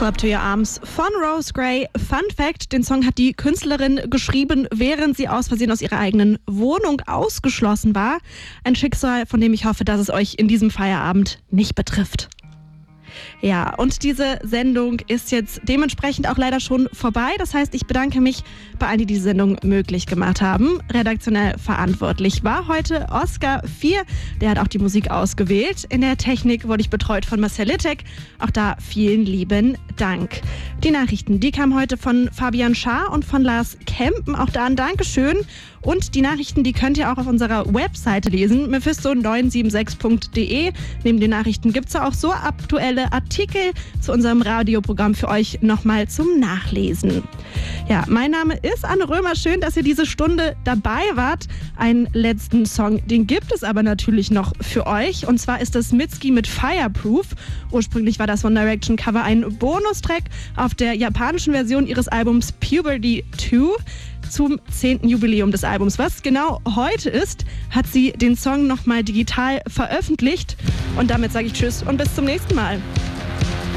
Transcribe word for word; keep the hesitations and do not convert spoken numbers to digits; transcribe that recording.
Club to Your Arms von Rose Gray. Fun Fact, den Song hat die Künstlerin geschrieben, während sie aus Versehen aus ihrer eigenen Wohnung ausgeschlossen war. Ein Schicksal, von dem ich hoffe, dass es euch in diesem Feierabend nicht betrifft. Ja, und diese Sendung ist jetzt dementsprechend auch leider schon vorbei. Das heißt, ich bedanke mich bei allen, die diese Sendung möglich gemacht haben. Redaktionell verantwortlich war heute Oscar vier. Der hat auch die Musik ausgewählt. In der Technik wurde ich betreut von Marcel Littek. Auch da vielen lieben Dank. Die Nachrichten, die kamen heute von Fabian Schaar und von Lars Kempen. Auch da ein Dankeschön. Und die Nachrichten, die könnt ihr auch auf unserer Webseite lesen, mephisto neun sieben sechs punkt de. Neben den Nachrichten gibt es auch so aktuelle Artikel zu unserem Radioprogramm für euch nochmal zum Nachlesen. Ja, mein Name ist Anne Römer. Schön, dass ihr diese Stunde dabei wart. Einen letzten Song, den gibt es aber natürlich noch für euch. Und zwar ist das Mitski mit Fireproof. Ursprünglich war das One Direction Cover ein Bonustrack auf der japanischen Version ihres Albums Puberty zwei. Zum zehnten Jubiläum des Albums, was genau heute ist, hat sie den Song nochmal digital veröffentlicht. Und damit sage ich Tschüss und bis zum nächsten Mal.